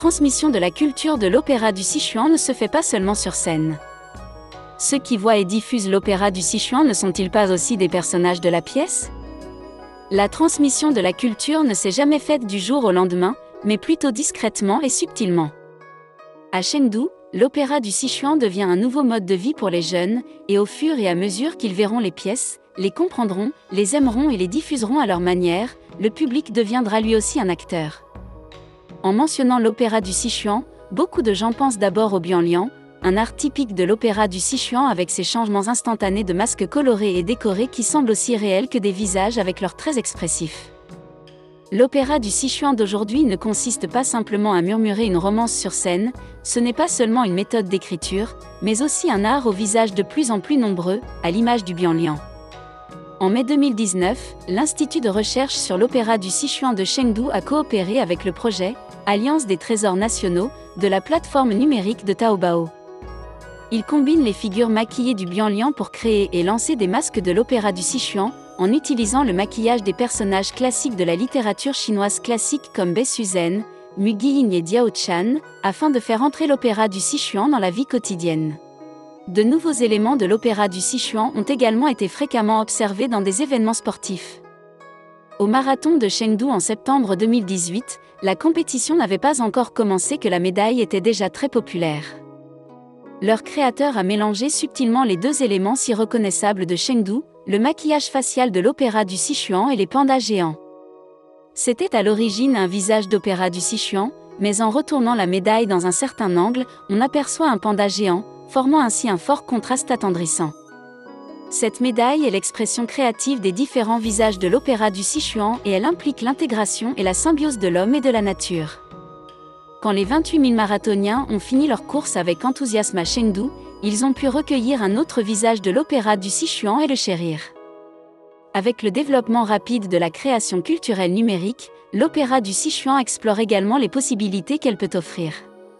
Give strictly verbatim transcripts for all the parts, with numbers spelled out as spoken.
transmission de la culture de l'opéra du Sichuan ne se fait pas seulement sur scène. Ceux qui voient et diffusent l'opéra du Sichuan ne sont-ils pas aussi des personnages de la pièce? La transmission de la culture ne s'est jamais faite du jour au lendemain, mais plutôt discrètement et subtilement. À Chengdu, l'opéra du Sichuan devient un nouveau mode de vie pour les jeunes, et au fur et à mesure qu'ils verront les pièces, les comprendront, les aimeront et les diffuseront à leur manière, le public deviendra lui aussi un acteur. En mentionnant l'opéra du Sichuan, beaucoup de gens pensent d'abord au bianlian, un art typique de l'opéra du Sichuan avec ses changements instantanés de masques colorés et décorés qui semblent aussi réels que des visages avec leurs traits expressifs. L'opéra du Sichuan d'aujourd'hui ne consiste pas simplement à murmurer une romance sur scène, ce n'est pas seulement une méthode d'écriture, mais aussi un art au visage de plus en plus nombreux, à l'image du bianlian. En mai deux mille dix-neuf, l'Institut de recherche sur l'opéra du Sichuan de Chengdu a coopéré avec le projet « Alliance des trésors nationaux » de la plateforme numérique de Taobao. Il combine les figures maquillées du bianlian pour créer et lancer des masques de l'opéra du Sichuan, en utilisant le maquillage des personnages classiques de la littérature chinoise classique comme Bai Suzhen, Mu Guiying et Diao Chan, afin de faire entrer l'opéra du Sichuan dans la vie quotidienne. De nouveaux éléments de l'opéra du Sichuan ont également été fréquemment observés dans des événements sportifs. Au marathon de Chengdu en septembre deux mille dix-huit, la compétition n'avait pas encore commencé que la médaille était déjà très populaire. Leur créateur a mélangé subtilement les deux éléments si reconnaissables de Chengdu, le maquillage facial de l'opéra du Sichuan et les pandas géants. C'était à l'origine un visage d'opéra du Sichuan, mais en retournant la médaille dans un certain angle, on aperçoit un panda géant, formant ainsi un fort contraste attendrissant. Cette médaille est l'expression créative des différents visages de l'opéra du Sichuan et elle implique l'intégration et la symbiose de l'homme et de la nature. Quand les vingt-huit mille marathoniens ont fini leur course avec enthousiasme à Chengdu, ils ont pu recueillir un autre visage de l'opéra du Sichuan et le chérir. Avec le développement rapide de la création culturelle numérique, l'opéra du Sichuan explore également les possibilités qu'elle peut offrir.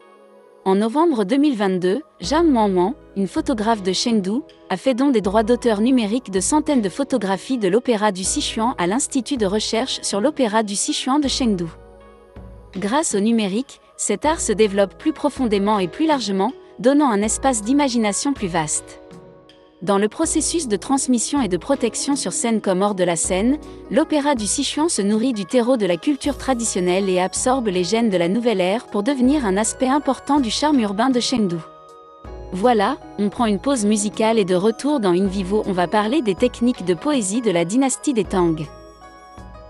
En novembre deux mille vingt-deux, Zhang Wanwan, une photographe de Chengdu, a fait don des droits d'auteur numériques de centaines de photographies de l'opéra du Sichuan à l'Institut de recherche sur l'opéra du Sichuan de Chengdu. Grâce au numérique, cet art se développe plus profondément et plus largement, donnant un espace d'imagination plus vaste. Dans le processus de transmission et de protection sur scène comme hors de la scène, l'opéra du Sichuan se nourrit du terreau de la culture traditionnelle et absorbe les gènes de la nouvelle ère pour devenir un aspect important du charme urbain de Chengdu. Voilà, on prend une pause musicale et de retour dans In Vivo on va parler des techniques de poésie de la dynastie des Tang.